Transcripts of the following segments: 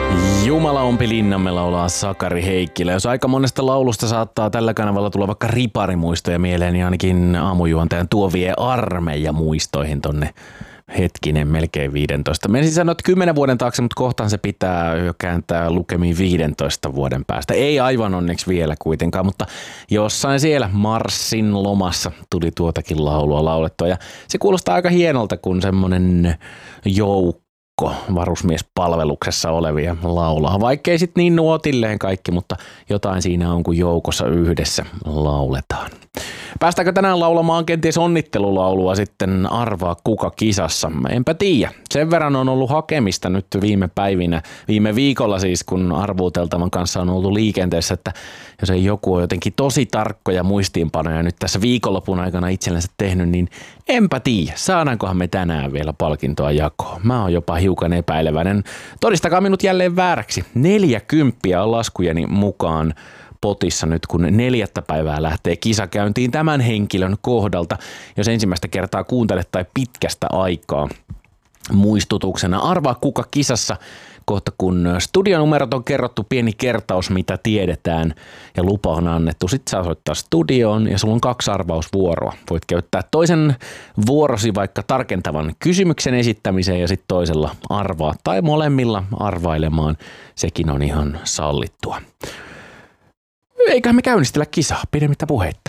Jumala ompi linnamme, laulaa Sakari Heikkilä. Jos aika monesta laulusta saattaa tällä kanavalla tulla vaikka riparimuistoja mieleen, niin ainakin aamujuontajan tuo vie armeija muistoihin tonne hetkinen melkein 15. Menisin sanoa, että 10 vuoden taakse, mutta kohtaan se pitää jo kääntää lukemiin 15 vuoden päästä. Ei aivan onneksi vielä kuitenkaan, mutta jossain siellä Marsin lomassa tuli tuotakin laulua laulettua. Ja se kuulostaa aika hienolta, kun semmoinen joukko varusmiespalveluksessa olevia laulaa. Vaikkei sitten niin nuotilleen kaikki, mutta jotain siinä on, kun joukossa yhdessä lauletaan. Päästäänkö tänään laulamaan kenties onnittelulaulua sitten arvaa kuka kisassa? Enpä tiedä. Sen verran on ollut hakemista nyt viime päivinä, viime viikolla siis, kun arvuuteltavan kanssa on ollut liikenteessä, että jos ei joku ole jotenkin tosi tarkkoja muistiinpanoja nyt tässä viikonlopun aikana itsellensä tehnyt, niin enpä tiedä. Saadaankohan me tänään vielä palkintoa jakoon? Mä oon jopa hiukan epäileväinen. Todistakaa minut jälleen vääräksi. 40 on laskujeni mukaan potissa nyt, kun 4. päivää lähtee kisakäyntiin tämän henkilön kohdalta. Jos ensimmäistä kertaa kuuntelet tai pitkästä aikaa muistutuksena. Arvaa kuka kisassa, kohta kun studionumerot on kerrottu, pieni kertaus mitä tiedetään ja lupa on annettu. Sitten saa soittaa studioon ja sulla on 2 arvausvuoroa. Voit käyttää toisen vuorosi vaikka tarkentavan kysymyksen esittämiseen ja sitten toisella arvaa tai molemmilla arvailemaan. Sekin on ihan sallittua. Eiköhän me käynnistellä kisaa, pidemmittä puheitta.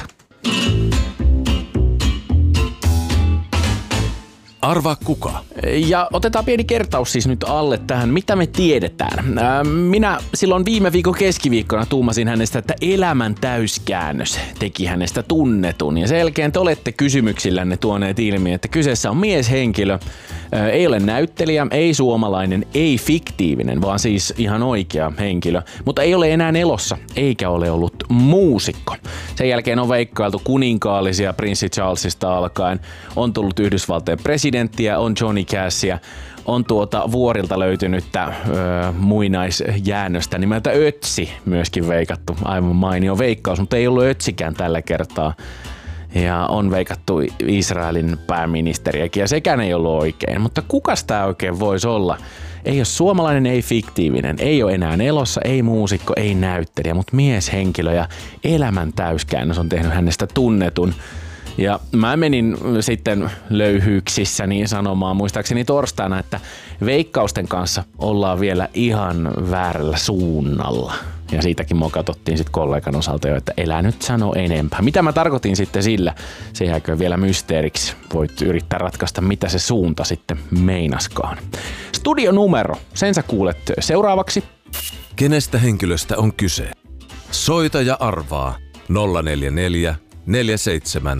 Arvaa kuka. Ja otetaan pieni kertaus siis nyt alle tähän, mitä me tiedetään. Minä silloin viime viikon keskiviikkona tuumasin hänestä, että elämän täyskäännös teki hänestä tunnetun. Ja sen jälkeen te olette kysymyksillänne tuoneet ilmi, että kyseessä on mieshenkilö, ei ole näyttelijä, ei suomalainen, ei fiktiivinen, vaan siis ihan oikea henkilö. Mutta ei ole enää elossa, eikä ole ollut muusikko. Sen jälkeen on veikkailtu kuninkaallisia prinssi Charlesista alkaen. On tullut Yhdysvaltojen presidenttiä, on Johnny Cashia, on vuorilta löytynyttä muinaisjäännöstä nimeltä Ötzi myöskin veikattu. Aivan mainio veikkaus, mutta ei ollut Ötsikään tällä kertaa. Ja on veikattu Israelin pääministeriäkin ja sekään ei ollut oikein. Mutta kukas tää oikein voisi olla? Ei ole suomalainen, ei fiktiivinen, ei ole enää elossa, ei muusikko, ei näyttelijä, mutta mieshenkilö ja elämän täyskäännös on tehnyt hänestä tunnetun. Ja mä menin sitten löyhyyksissä niin sanomaan muistaakseni torstaina, että veikkausten kanssa ollaan vielä ihan väärällä suunnalla. Ja siitäkin mua katsottiin sitten kollegan osalta jo, että elää nyt sano enempää. Mitä mä tarkoitin sitten sillä? Se jääkö vielä mysteeriksi. Voit yrittää ratkaista, mitä se suunta sitten meinaskaan. Studionumero, sen sä kuulet seuraavaksi. Kenestä henkilöstä on kyse? Soita ja arvaa 044 47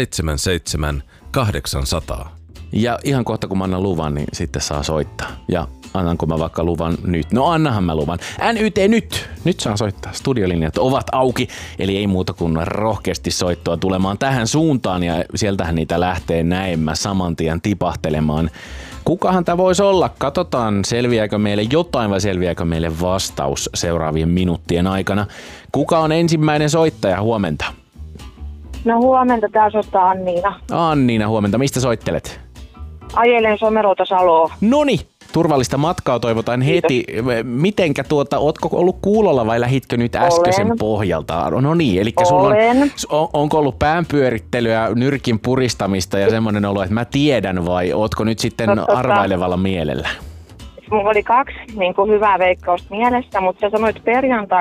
77 800. Ja ihan kohta kun mä annan luvan, niin sitten saa soittaa. Ja annanko mä vaikka luvan nyt? No annahan mä luvan. NYT nyt! Nyt saa soittaa. Studiolinjat ovat auki, eli ei muuta kuin rohkeasti soittoa tulemaan tähän suuntaan ja sieltähän niitä lähtee näemmä saman tien tipahtelemaan. Kukahan tämä voisi olla? Katsotaan, selviääkö meille jotain vai selviääkö meille vastaus seuraavien minuuttien aikana. Kuka on ensimmäinen soittaja? Huomenta. No huomenta, tää soittaa Anniina. Anniina, huomenta. Mistä soittelet? Ajelen Somerolta Saloa. Noni, turvallista matkaa toivotaan heti. Mitenkä ootko ollut kuulolla vai lähitkö nyt äskeisen pohjalta? No niin, eli sulla onko ollut päänpyörittelyä, nyrkin puristamista ja semmoinen olo, että mä tiedän vai ootko nyt sitten arvailevalla mielellä? Mulla oli 2 hyvää veikkausta mielessä, mutta sä sanoit perjantai